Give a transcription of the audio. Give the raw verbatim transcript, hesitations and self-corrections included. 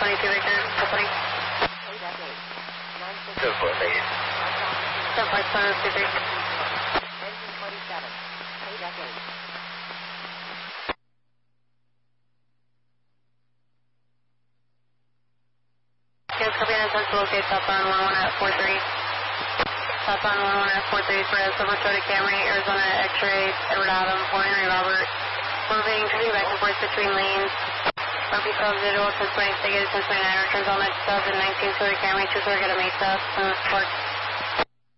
twenty-two Victor, company. Two four, thank you. ten five seven two three. Engine twenty-seven. K deck eight. Good, copy on ten to locate top on one one at four three. Top on one one at four three for Silver Dakota Camry, Arizona X-ray, Edward Adam, four Henry Robert. Moving, turning back and forth between lanes. Murphy twelve zero, ten twenty-six, ten twenty-nine, returns on that two thousand nineteen Toyota Camry, two Toyota Mesa, and Park.